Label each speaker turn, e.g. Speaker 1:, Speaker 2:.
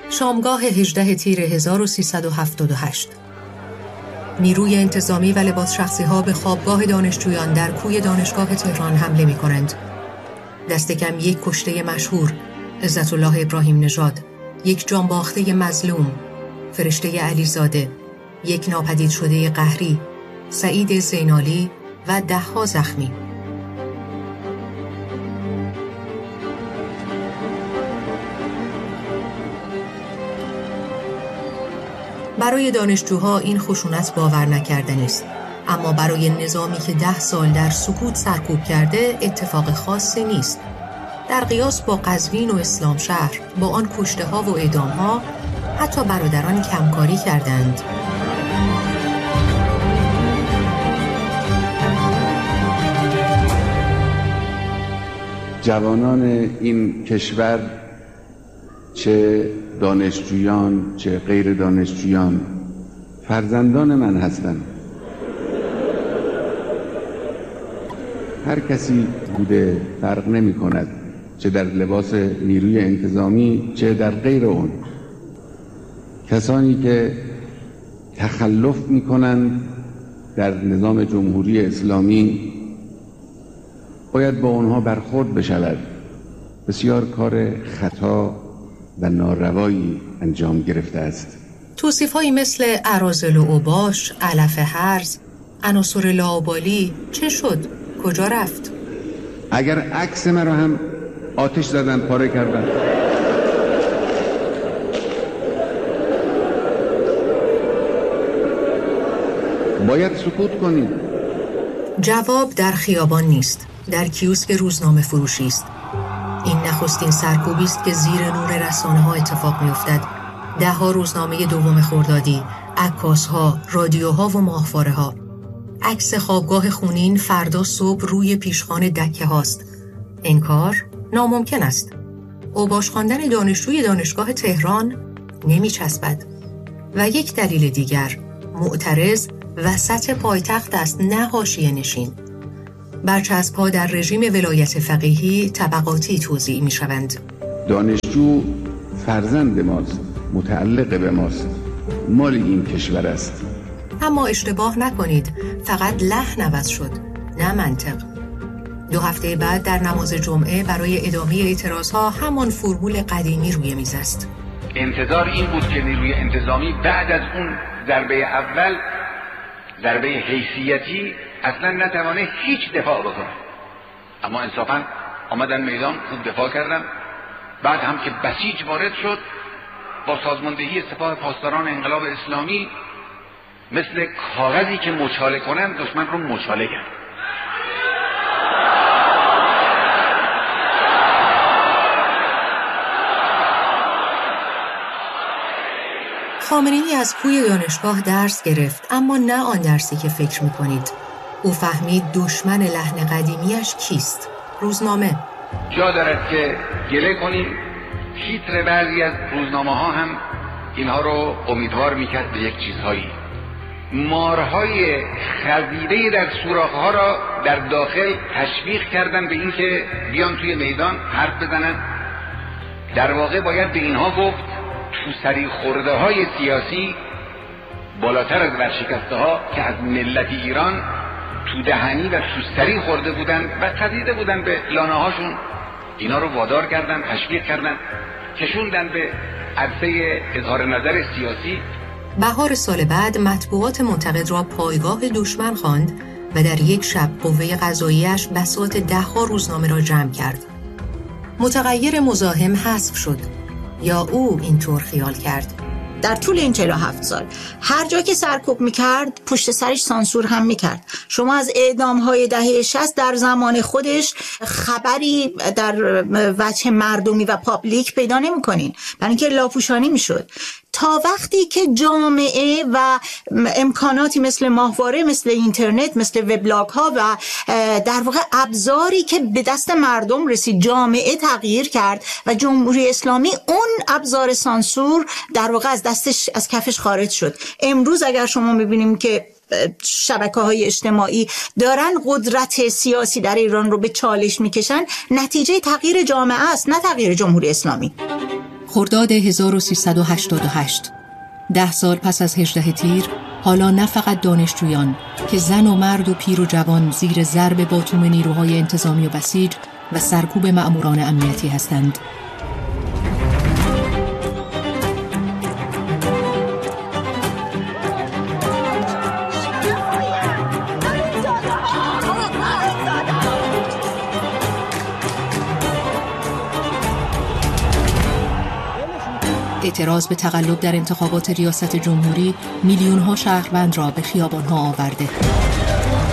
Speaker 1: شامگاه 18 تیر 1378 نیروی انتظامی و لباس شخصی ها به خوابگاه دانشجویان در کوی دانشگاه تهران حمله می کنند. دست کم یک کشته مشهور، عزت الله ابراهیم نژاد، یک جانباخته مظلوم، فرشته علیزاده، یک ناپدید شده قهری، سعید زینالی و ده‌ها زخمی. برای دانشجوها این خشونت باور نکردنی است، اما برای نظامی که 10 سال در سکوت سرکوب کرده اتفاق خاصی نیست. در قیاس با قزوین و اسلام شهر، با آن کشته ها و اعدام ها، حتی برادران کمکاری کردند.
Speaker 2: جوانان این کشور، چه دانشجویان چه غیر دانشجویان، فرزندان من هستند. هر کسی بوده فرق نمی کند، چه در لباس نیروی انتظامی چه در غیر اون. کسانی که تخلف می کنند در نظام جمهوری اسلامی باید با اونها برخورد بشود. بسیار کار خطا و ناروایی انجام گرفته است.
Speaker 1: توصیف‌هایی مثل اراذل و اوباش، علف هرز، عناصر لاابالی چه شد؟ کجا رفت؟
Speaker 2: اگر عکس مرا هم آتش زدن، پاره کردن. باید سکوت کنید.
Speaker 1: جواب در خیابان نیست، در کیوسک روزنامه فروشی است. این نخستین سرکوبی است که زیر نور رسانه‌ها اتفاق می‌افتد. 10 روزنامه دوم خردادی، عکاس‌ها، رادیوها و ماهواره‌ها. عکس خوابگاه خونین فردا صبح روی پیشخوان دکه هاست. انکار ناممکن است. اوباش خواندن دانشجوی دانشگاه تهران نمی‌چسبد. و یک دلیل دیگر، معترض وسط پایتخت است، نه حاشیه نشین. برچسب‌ها در رژیم ولایت فقیهی طبقاتی توزیع می‌شوند.
Speaker 2: دانشجو فرزند ماست، متعلق به ماست، مال این کشور است.
Speaker 1: اما اشتباه نکنید، فقط لحن عوض شد، نه منطق. 2 هفته بعد در نماز جمعه برای ادامه اعتراضها همان فرمول قدیمی روی میز است.
Speaker 3: انتظار این بود که نیروی انتظامی بعد از اون ضربه اول، ضربه حیثیتی، اصلا نتوانه هیچ دفاع بکنه. اما انصافا آمدن میدان، خوب دفاع کردن. بعد هم که بسیج وارد شد، با سازماندهی سپاه پاسداران انقلاب اسلامی مثل کاغذی که مچاله کنند دشمن رو مچاله کرد.
Speaker 1: خامنه‌ای از کوی دانشگاه درس گرفت، اما نه آن درسی که فکر می‌کنید. او فهمید دشمن لحن قدیمیش کیست؟ روزنامه.
Speaker 3: جا دارد که گله کنیم. تیتر بعضی از روزنامه‌ها هم اینها رو امیدوار می‌کرد به یک چیزهایی. مارهای خزیده در سوراخ‌ها را در داخل تشویق کردن به اینکه بیان توی میدان حرف بزنن. در واقع باید به اینها گفت تو سری خورده های سیاسی بالاتر از ورشکسته ها که از ملت ایران تو دهنی و تو سری خورده بودن و خزیده بودن به لانه هاشون، اینا رو وادار کردن، تشویق کردن، کشوندن به عرصه اظهار نظر سیاسی.
Speaker 1: بهار سال بعد مطبوعات منتقد را پایگاه دشمن خواند و در یک شب قوه قضاییش بساط 10 روزنامه را جمع کرد. متغیر مزاحم حذف شد، یا او اینطور خیال کرد؟
Speaker 4: در طول این 47 سال هر جا که سرکوب میکرد پشت سرش سانسور هم میکرد. شما از اعدام‌های دهه 60 در زمان خودش خبری در وجه مردمی و پابلیک پیدا نمی‌کنین، برای اینکه لاپوشانی میشد. تا وقتی که جامعه و امکاناتی مثل ماهواره، مثل اینترنت، مثل وبلاگ ها و در واقع ابزاری که به دست مردم رسید، جامعه تغییر کرد و جمهوری اسلامی اون ابزار سانسور در واقع از کفش خارج شد. امروز اگر شما می‌بینیم که شبکه‌های اجتماعی دارن قدرت سیاسی در ایران رو به چالش میکشن، نتیجه تغییر جامعه است، نه تغییر جمهوری اسلامی.
Speaker 1: خرداد 1388، 10 سال پس از 18 تیر، حالا نه فقط دانشجویان که زن و مرد و پیر و جوان زیر ضرب باتوم نیروهای انتظامی و بسیج و سرکوب مأموران امنیتی هستند. اعتراض به تقلب در انتخابات ریاست جمهوری میلیون‌ها شهروند را به خیابان‌ها آورده.